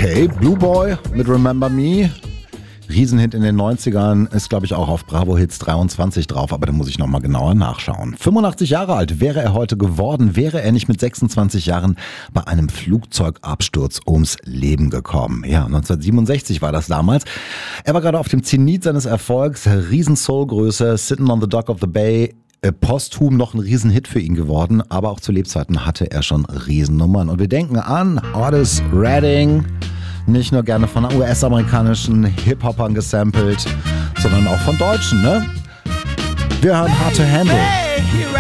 Okay, Blue Boy mit Remember Me. Riesenhit in den 90ern, ist glaube ich auch auf Bravo Hits 23 drauf, aber da muss ich nochmal genauer nachschauen. 85 Jahre alt wäre er heute geworden, wäre er nicht mit 26 Jahren bei einem Flugzeugabsturz ums Leben gekommen. Ja, 1967 war das damals. Er war gerade auf dem Zenit seines Erfolgs, Riesen-Soul-Größe, Sitting on the Dock of the Bay. Posthum noch ein Riesenhit für ihn geworden, aber auch zu Lebzeiten hatte er schon Riesennummern. Und wir denken an Otis Redding, nicht nur gerne von US-amerikanischen Hip-Hopern gesampelt, sondern auch von Deutschen, ne? Wir hören Hard to Handle. Hey,